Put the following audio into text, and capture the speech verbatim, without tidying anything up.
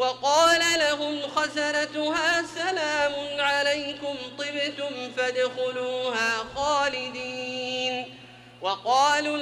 وقال لهم خزنتها سلام عليكم طبتم فادخلوها خالدين. وقالوا